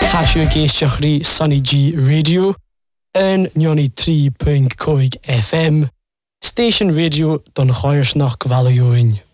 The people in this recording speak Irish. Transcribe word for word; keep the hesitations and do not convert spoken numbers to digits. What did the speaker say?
Táisiú géisteach rí Sunny G Radio an ninety three point five F M, Station Radio don Chairsnach Valaiúin.